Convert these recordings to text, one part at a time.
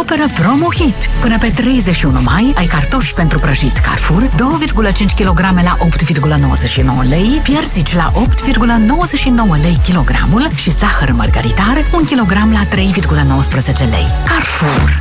descoperă Promo Hit. Până pe 31 mai ai cartofi pentru prăjit Carrefour 2,5 kg la 8,99 lei, piersici la 8,99 lei kilogramul și zahăr mărgăritar 1 kg la 3,19 lei. Carrefour.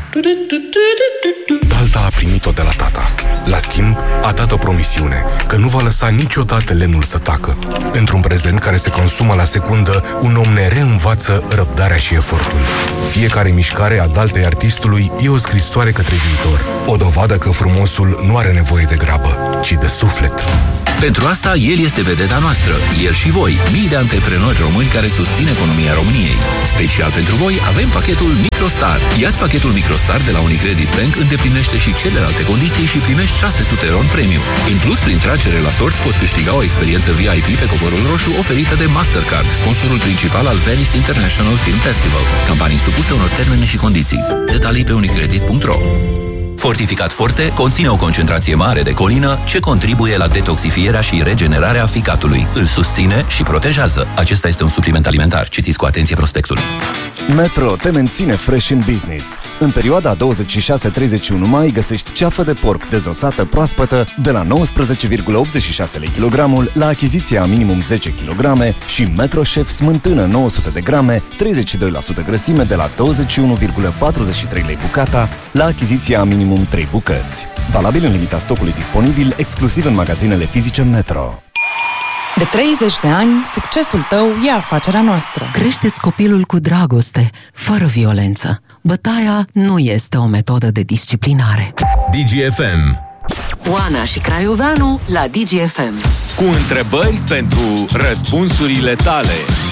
Dalta a primit-o de la tata. La schimb, a dat o promisiune, că nu va lăsa niciodată lemnul să tacă. Într-un prezent care se consumă la secundă, un om ne reînvață răbdarea și efortul. Fiecare mișcare a Daltei artistului e o scrisoare către viitor. O dovadă că frumosul nu are nevoie de grabă, ci de suflet. Pentru asta, el este vedeta noastră, el și voi, mii de antreprenori români care susțin economia României. Special pentru voi avem pachetul Microstar. Ia-ți pachetul Microstar de la Unicredit Bank, îndeplinește și celelalte condiții și primești 600 RON premium. În plus, prin tragere la sorți, poți câștiga o experiență VIP pe covorul roșu oferită de Mastercard, sponsorul principal al Venice International Film Festival. Campanii supuse unor termene și condiții. Detalii pe unicredit.ro. Fortificat Forte conține o concentrație mare de colină ce contribuie la detoxifierea și regenerarea ficatului. Îl susține și protejează. Acesta este un supliment alimentar. Citiți cu atenție prospectul. Metro te menține fresh in business. În perioada 26-31 mai găsești ceafă de porc dezosată proaspătă de la 19,86 lei kilogramul la achiziția minimum 10 kg și Metro Chef smântână 900 de grame, 32% grăsime de la 21,43 lei bucata la achiziția minimum 3 bucăți. Valabil în limita stocului disponibil, exclusiv în magazinele fizice Metro. De 30 de ani, succesul tău e afacerea noastră. Crește-ți copilul cu dragoste, fără violență. Bătaia nu este o metodă de disciplinare. DGFM. Oana și Craioveanu la DGFM. Cu întrebări pentru răspunsurile tale.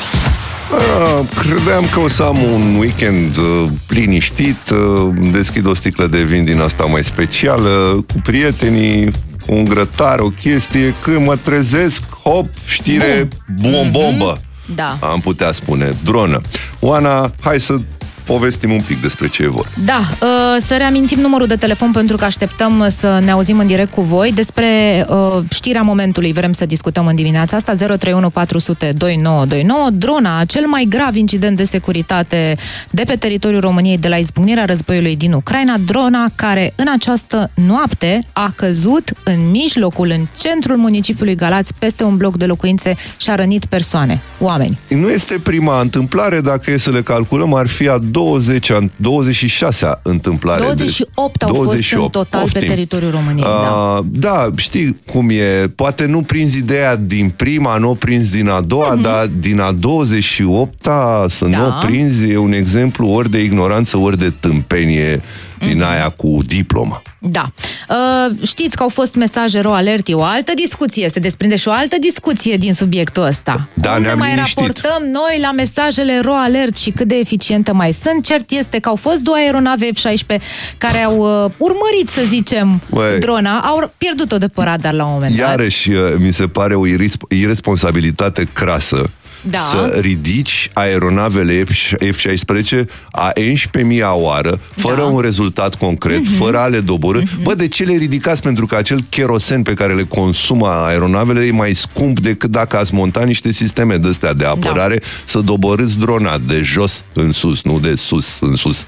Credeam că o să am un weekend liniștit, deschid o sticlă de vin din asta mai specială, cu prietenii, un grătar, o chestie, când mă trezesc, hop, știre, bombă. Da. Am putea spune, dronă. Oana, hai să povestim un pic despre ce e vorba. Da, să reamintim numărul de telefon pentru că așteptăm să ne auzim în direct cu voi despre știrea momentului. Vrem să discutăm în dimineața asta, 031 400 2929. Drona, cel mai grav incident de securitate de pe teritoriul României de la izbucnirea războiului din Ucraina. Drona care în această noapte a căzut în centrul municipiului Galați, peste un bloc de locuințe și a rănit persoane, oameni. Nu este prima întâmplare, dacă e să le calculăm, ar fi a 26-a întâmplare. 28 au fost în total pe teritoriul României. Da, știi cum e. Poate nu prinzi ideea din prima, nu o prinzi din a doua, dar din a 28-a să nu o prinzi e un exemplu ori de ignoranță, ori de tâmpenie din aia cu diploma. Da. Știți că au fost mesaje RO Alert, e o altă discuție, se desprinde și o altă discuție din subiectul ăsta. Da, cum ne mai liniștit. raportăm noi la mesajele RO Alert și cât de eficiente mai sunt? Cert este că au fost 2 aeronave F-16 care au urmărit, să zicem, drona, au pierdut-o de pe radar la un moment dat. Iarăși, mi se pare o irresponsabilitate crasă. Da. Să ridici aeronavele F-16 a 11.000 a oară, fără un rezultat concret, fără a le doborî. Bă, de ce le ridicați? Pentru că acel kerosen pe care le consumă aeronavele e mai scump decât dacă ați monta niște sisteme de-astea de apărare, să doborâți drona de jos în sus, nu de sus în sus.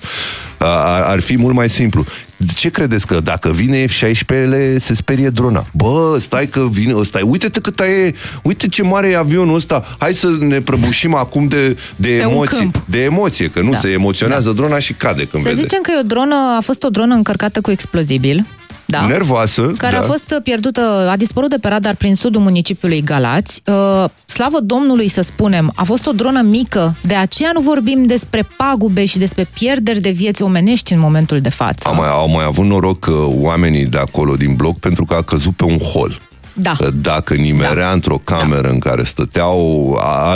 Ar fi mult mai simplu. De ce credeți că dacă vine F-16-le se sperie drona? Bă, stai că vine ăsta. Uite-te cât e, uite ce mare e avionul ăsta. Hai să ne prăbușim acum de emoție. De emoție, că nu se emoționează drona și cade când vede. Să zicem că a fost o dronă încărcată cu explozibil. Da, nervoasă, care a fost pierdută, a dispărut de pe radar prin sudul municipiului Galați. Slavă Domnului, să spunem, a fost o dronă mică, de aceea nu vorbim despre pagube și despre pierderi de vieți omenești în momentul de față. Au mai avut noroc oamenii de acolo din bloc pentru că a căzut pe un hol. Da. Dacă nimerea într-o cameră în care stăteau,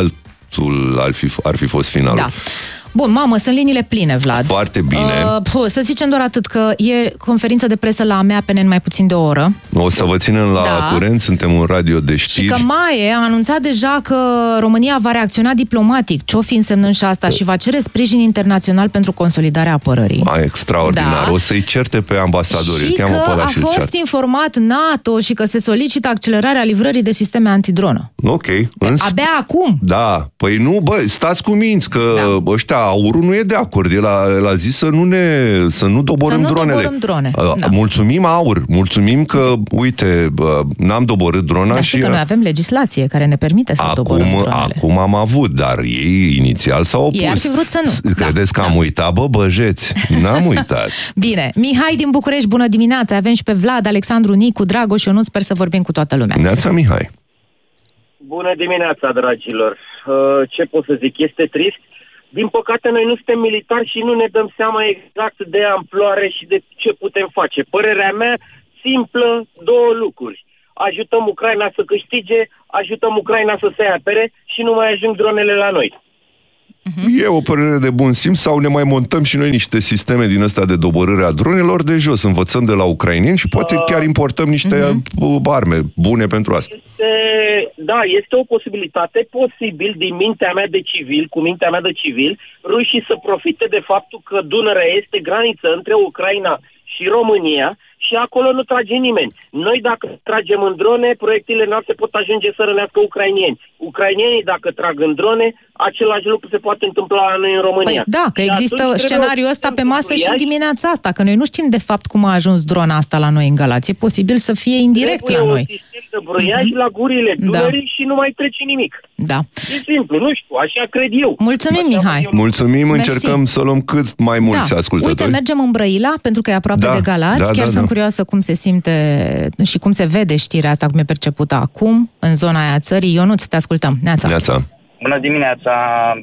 altul ar fi fost finalul. Da. Bun, mamă, sunt liniile pline, Vlad. Foarte bine. Să zicem doar atât, că e conferință de presă la AMEAPN în mai puțin de o oră. O să vă ținem la curent, suntem un radio de știri. Și că Maie a anunțat deja că România va reacționa diplomatic, ce-o fi însemnând și asta, și va cere sprijin internațional pentru consolidarea apărării. Extraordinar. Da. O să-i certe pe ambasadori. Și că a fost informat NATO și că se solicită accelerarea livrării de sisteme antidronă. Ok. Abia acum. Da. Păi nu, stați cu minți, că ăștia Aurul nu e de acord. El a zis să nu doborâm dronele. Da. Mulțumim, Aur. Mulțumim că, uite, n-am doborât drona. Dar știi că noi avem legislație care ne permite să doborâm dronele. Acum am avut, dar ei inițial s-au opus. Ei ar fi vrut să nu. Credeți că am uitat? Băjeți. N-am uitat. Bine. Mihai din București, bună dimineața. Avem și pe Vlad, Alexandru, Nicu, Dragoș, eu nu sper să vorbim cu toată lumea. Neața, Mihai. Bună dimineața, dragilor. Ce pot să zic? Este trist. Din păcate, noi nu suntem militari și nu ne dăm seama exact de amploare și de ce putem face. Părerea mea, simplă, două lucruri. Ajutăm Ucraina să câștige, ajutăm Ucraina să se apere și nu mai ajung dronele la noi. E o părere de bun simț sau ne mai montăm și noi niște sisteme din astea de doborâre a dronelor de jos, învățăm de la ucraineni și poate chiar importăm niște arme bune pentru asta. Este o posibilitate, posibil, din mintea mea de civil, cu mintea mea de civil, rușii să profite de faptul că Dunărea este graniță între Ucraina și România și acolo nu trage nimeni. Noi dacă tragem în drone, proiectile noastre pot ajunge să rănească ucrainieni. Ucrainienii dacă trag în drone, același lucru se poate întâmpla la noi în România. Păi, da, că există scenariul ăsta pe masă și în dimineața asta, că noi nu știm de fapt cum a ajuns drona asta la noi în Galați. E posibil să fie indirect la noi. Un sistem de broiaj la gurile Dunării și nu mai trece nimic. Da. E simplu, nu știu, așa cred eu. Mulțumim, Mihai. Mulțumim, încercăm să luăm cât mai mulți ascultători. Uite, mergem în Brăila, pentru că e aproape de Galați. Chiar sunt curioasă cum se simte și cum se vede știrea asta, cum e percepută acum, în zona aia țării. Ionuț, te ascultăm. Neața. Bună dimineața.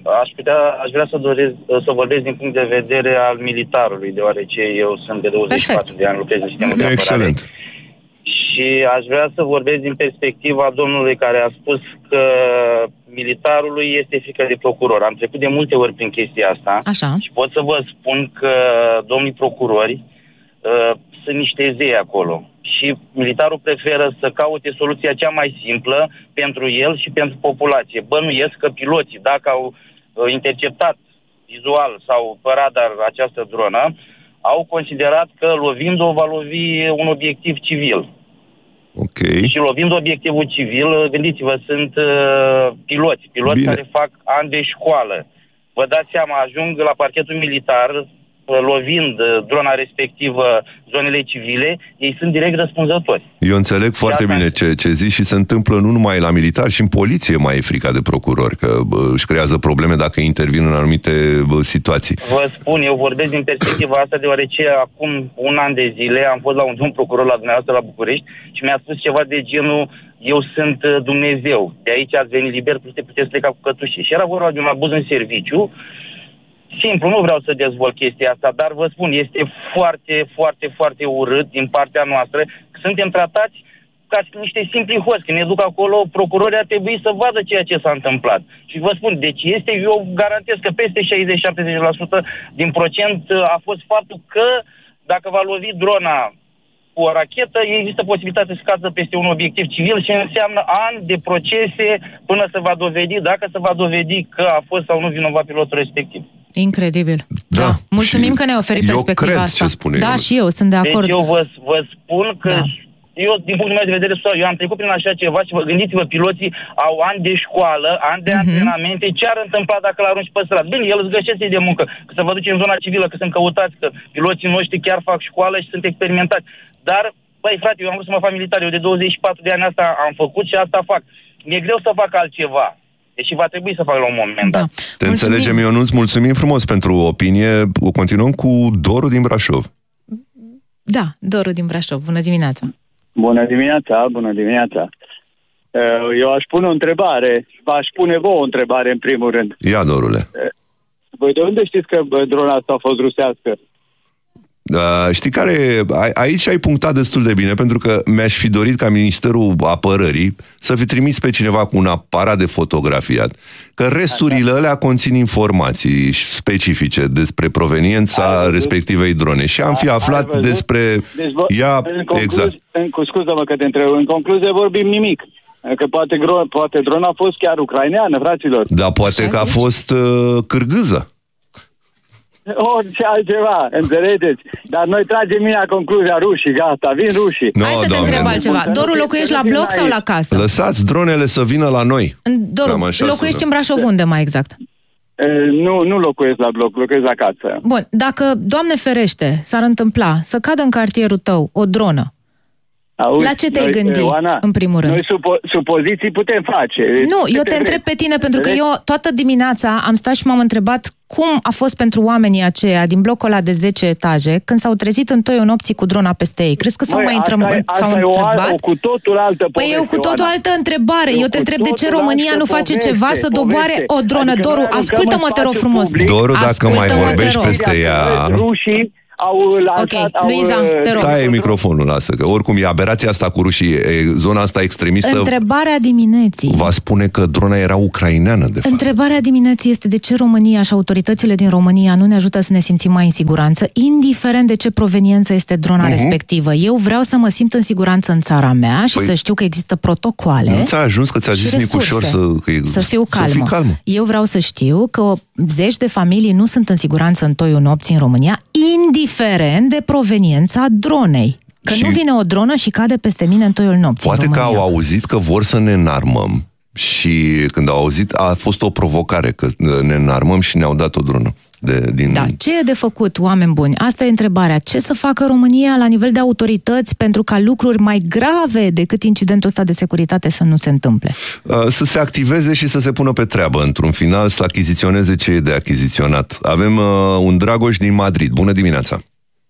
Aș vrea să vorbesc din punct de vedere al militarului, deoarece eu sunt de 24 de ani, lucrez în sistemul de apărare. Excelent. Și aș vrea să vorbesc din perspectiva domnului care a spus că militarului este frică de procuror. Am trecut de multe ori prin chestia asta. Așa. Și pot să vă spun că domnii procurori sunt niște zei acolo. Și militarul preferă să caute soluția cea mai simplă pentru el și pentru populație. Bănuiesc că piloții, dacă au interceptat vizual sau pe radar această dronă, au considerat că lovind-o va lovi un obiectiv civil. Ok. Și lovind obiectivul civil, gândiți-vă, sunt piloți care fac ani de școală. Vă dați seama, ajung la parchetul militar, lovind drona respectivă zonele civile, ei sunt direct răspunzători. Eu înțeleg foarte bine ce zici și se întâmplă nu numai la militar, și în poliție mai e frica de procurori, că își creează probleme dacă intervin în anumite situații. Vă spun, eu vorbesc din perspectiva asta, deoarece acum un an de zile am fost la un procuror la dumneavoastră la București și mi-a spus ceva de genul: eu sunt Dumnezeu, de aici ați venit liber, puteți pleca cu cătușii. Și era vorba de un abuz în serviciu. Simplu, nu vreau să dezvolt chestia asta, dar vă spun, este foarte, foarte, foarte urât din partea noastră. Suntem tratați ca niște simpli hoți. Când ne duc acolo, procurorii ar trebui să vadă ceea ce s-a întâmplat. Și vă spun, deci eu garantez că peste 60-70% din procent a fost faptul că dacă va lovi drona cu o rachetă, există posibilitatea să cadă peste un obiectiv civil și înseamnă ani de procese până se va dovedi, dacă se va dovedi că a fost sau nu vinovat pilotul respectiv. Incredibil. Da. Mulțumim că ne oferi perspectiva asta. Ce spune și eu sunt de acord. Deci eu vă spun că eu, din punctul meu de vedere, eu am trecut prin așa ceva și gândiți-vă, piloții au ani de școală, ani de antrenamente, ce ar întâmpla dacă l-arunci pe stradă? Bine, el îți găsește de muncă, că să vă duce în zona civilă, că sunt căutați, că piloții noștri chiar fac școală și sunt experimentați. Dar, băi frate, eu am vrut să mă fac militar, eu de 24 de ani asta am făcut și asta fac. Mi-e greu să fac altceva. Deci va trebui să fac la un moment dat. Te înțelegem, Ionuț, mulțumim frumos pentru opinie. Continuăm cu Doru din Brașov. Da, Doru din Brașov. Bună dimineața! Bună dimineața! Eu aș pune o întrebare. V-aș pune vouă o întrebare, în primul rând. Ia, Dorule. Voi de unde știți că drona asta a fost rusească? Știi care aici ai punctat destul de bine, pentru că mi-aș fi dorit ca Ministerul Apărării să fi trimis pe cineva cu un aparat de fotografiat, că resturile alea conțin informații specifice despre proveniența respectivei drone și am fi aflat despre ea exact. Scuză-mă că te întreb, în concluzie vorbim nimic. Că poate drona a fost chiar ucraineană, fraților. Da, poate că a fost cârgâză. Orice altceva, înțelegeți? Dar noi tragem mine concluzia, rușii, gata, vin rușii. Hai să te întreb altceva. Doru, locuiești la bloc sau la casă? Lăsați dronele să vină la noi. Doru, locuiești în Brașov, unde mai exact? Nu locuiesc la bloc, locuiesc acasă. Bun, dacă, Doamne ferește, s-ar întâmpla să cadă în cartierul tău o dronă, la ce te-ai gândit, în primul rând? Noi supoziții putem face. Nu, eu te întreb pe tine, pentru că eu toată dimineața am stat și m-am întrebat cum a fost pentru oamenii aceia din blocul ăla de 10 etaje, când s-au trezit în toiul nopții cu drona peste ei. Crezi că s-au mai întrebat? O cu totul altă poveste. Păi e o cu totul altă întrebare. Eu te întreb de ce România nu face ceva să doboare o dronă. Doru, ascultă-mă, te rog frumos. Doru, dacă mai vorbești peste ea... Rușii au lansat... Ok, Luiza, te rog. Taie microfonul, lasă, că oricum e aberația asta cu rușii, zona asta extremistă... Întrebarea dimineții... Va spune că drona era ucraineană, de fapt. Întrebarea dimineții este de ce România și autoritățile din România nu ne ajută să ne simțim mai în siguranță, indiferent de ce proveniență este drona respectivă. Eu vreau să mă simt în siguranță în țara mea și să știu că există protocoale. Nu ți-a ajuns că ți-a zis Nicușor să fiu calmă. Eu vreau să știu că zeci de familii nu sunt în siguranță în toiul nopții în România, indiferent de proveniența dronei. Că nu vine o dronă și cade peste mine în toiul nopții. Poate că au auzit că vor să ne înarmăm și când au auzit a fost o provocare că ne înarmăm și ne-au dat o dronă. Da, ce e de făcut, oameni buni? Asta e întrebarea. Ce să facă România la nivel de autorități pentru ca lucruri mai grave decât incidentul ăsta de securitate să nu se întâmple? Să se activeze și să se pună pe treabă, într-un final, să achiziționeze ce e de achiziționat. Avem un Dragoș din Madrid. Bună dimineața!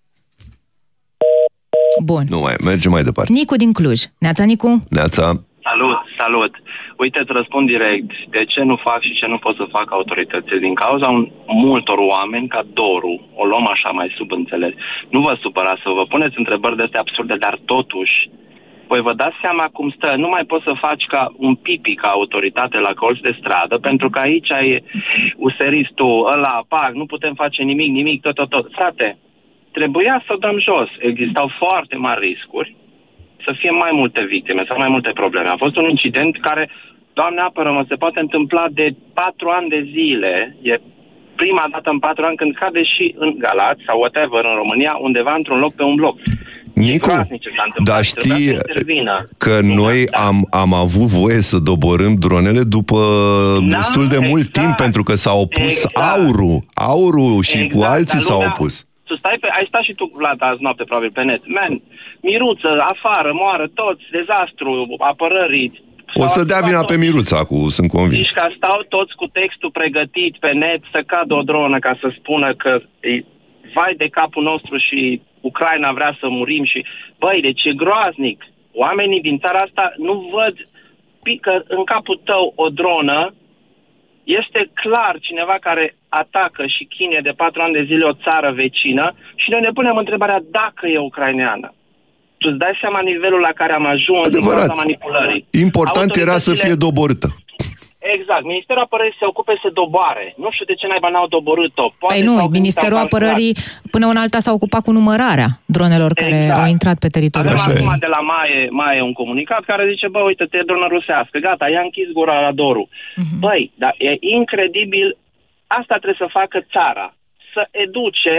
Bun. Nu mai, mergem mai departe. Nicu din Cluj. Neața, Nicu? Neața. Salut! Uite, îți răspund direct. De ce nu fac și ce nu pot să fac autoritățile? Din cauza multor oameni ca Doru, o luăm așa mai subînțeles. Nu vă supărați să vă puneți întrebări de astea absurde, dar totuși, voi vă dați seama cum stă. Nu mai poți să faci ca un pipi ca autoritate la colț de stradă, pentru că aici e useristul, ăla, pac, nu putem face nimic, tot. Frate, trebuia să o dăm jos. Existau foarte mari riscuri să fie mai multe victime sau mai multe probleme. A fost un incident care, Doamne apără-mă, se poate întâmpla de 4 ani de zile. E prima dată în 4 ani când cade și în Galați sau whatever în România, undeva într-un loc pe un bloc. Nicu, dar știi că noi am avut voie să doborâm dronele după destul de mult timp, pentru că s-a opus Auru și cu alții s-au opus. Ai stat și tu, Vlad, azi noapte, probabil, pe net. Miruță, afară, moară, toți, dezastru, apărării. O să dea vina pe Miruță acum, sunt convins. Deci că stau toți cu textul pregătit pe net să cadă o dronă ca să spună că vai de capul nostru și Ucraina vrea să murim și... Băi, deci e groaznic. Oamenii din țara asta nu văd că în capul tău o dronă este clar cineva care atacă și chinuie de 4 ani de zile o țară vecină și noi ne punem întrebarea dacă e ucraineană. Tu îți dai seama nivelul la care am ajuns din cauza manipulării. Important era să fie doborâtă. Exact. Ministerul Apărării se ocupe să doboare. Nu știu de ce naiba n-au doborât-o. Păi nu, Ministerul Apărării până în alta s-a ocupat cu numărarea dronelor care au intrat pe teritoriul. Avem acum de la Maie un comunicat care zice, bă, uite, te e dronă rusească, gata, i-a închis gura la Doru. Băi, dar e incredibil, asta trebuie să facă țara, să educe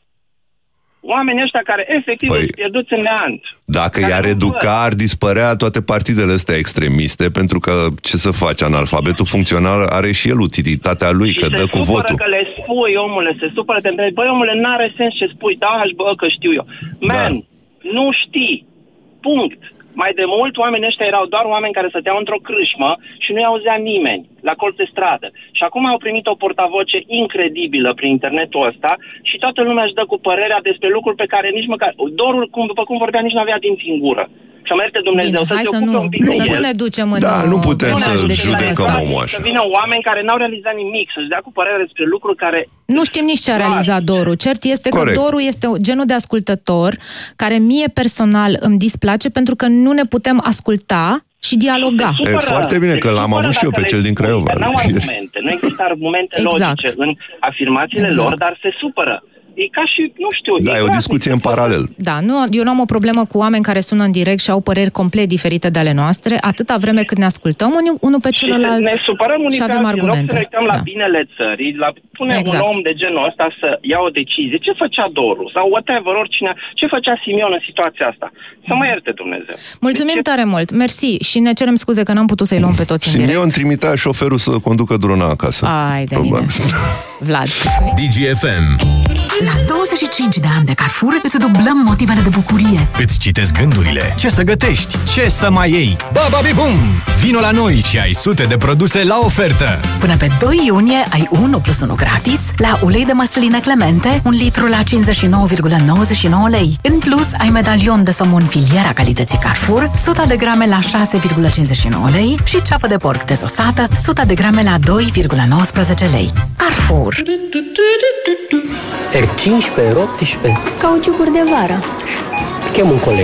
oamenii ăștia care efectiv îi eduți în neant. Dacă i-ar educa, ar dispărea toate partidele astea extremiste, pentru că, ce să faci, analfabetul funcțional are și el utilitatea lui, că dă cu votul. Că le spui, omule, se supără, te întrebi, băi, omule, n-are sens ce spui, bă, că știu eu. Nu știi. Punct. Mai de mult, oamenii ăștia erau doar oameni care stăteau într-o crâșmă și nu-i auzea nimeni la colț de stradă. Și acum au primit o portavoce incredibilă prin internetul ăsta și toată lumea își dă cu părerea despre lucruri pe care nici măcar... Dorul, după cum vorbea, nici nu avea dinți în gură. Și merte Dumnezeu. Bine, să nu ne ducem în... Da, nu putem să judecăm omul așa. Să vină oameni care n-au realizat nimic, să-și dea cu părerea despre lucruri care... Nu știm nici ce a realizat Doru. Cert este că Doru este genul de ascultător care mie personal îmi displace pentru că nu ne putem asculta și dialoga. E foarte bine că l-am avut și eu pe cel din Craiova. Nu există argumente logice în afirmațiile lor, dar se supără. E ca și, nu știu... Da, e o discuție în paralel. Da, eu nu am o problemă cu oameni care sună în direct și au păreri complet diferite de ale noastre, atâta vreme cât ne ascultăm unul pe celălalt și ne supărăm unii și avem argumente. În loc să ne uităm la binele țării, punem un om de genul ăsta să ia o decizie. Ce făcea Doru? Sau whatever, oricine. Ce făcea Simion în situația asta? Să mă ierte Dumnezeu. Mulțumim tare mult. Mersi. Și ne cerem scuze că n-am putut să-i luăm pe toți în direct. Simion trimitea șoferul să conducă drona acasă. Ai de mine. Vlad. DGFM. La 25 de ani de Carrefour îți dublăm motivele de bucurie. Îți citesc gândurile. Ce să gătești? Ce să mai iei? Bababibum! Vino la noi și ai sute de produse la ofertă. Până pe 2 iunie ai 1 plus 1 gratis la ulei de măsline Clemente, 1 litru la 59,99 lei. În plus, ai medalion de somon filiera calității Carrefour, 100 de grame la 6,59 lei și ceafă de porc dezosată, 100 de grame la 2,19 lei. Carrefour. R15, R18. Cauciucuri de vară. Chem un coleg.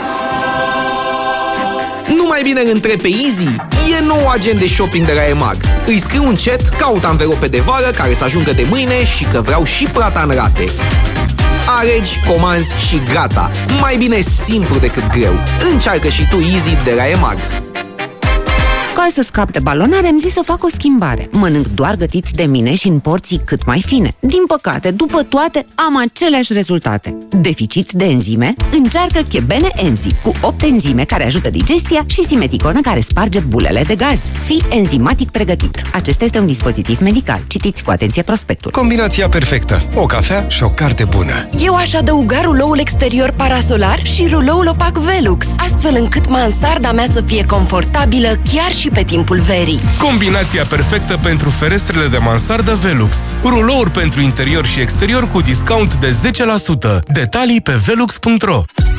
Nu mai bine îl întrebi pe Easy? E nou agent de shopping de la EMAG. Îi scriu un chat, caut anvelope de vară care să ajungă de mâine și că vreau și plata în rate. Alegi, comanzi și gata. Mai bine simplu decât greu. Încearcă și tu Easy de la EMAG. Ca să scap de balonare, am zis să fac o schimbare. Mănânc doar gătit de mine și în porții cât mai fine. Din păcate, după toate, am aceleași rezultate. Deficit de enzime? Încearcă Chebene Enzi, cu 8 enzime care ajută digestia și simeticonă care sparge bulele de gaz. Fii enzimatic pregătit. Acesta este un dispozitiv medical. Citiți cu atenție prospectul. Combinația perfectă. O cafea și o carte bună. Eu aș adăuga ruloul exterior parasolar și ruloul opac Velux, astfel încât mansarda mea să fie confortabilă chiar și pe timpul verii. Combinația perfectă pentru ferestrele de mansardă Velux. Rulouri pentru interior și exterior cu discount de 10%. Detalii pe velux.ro.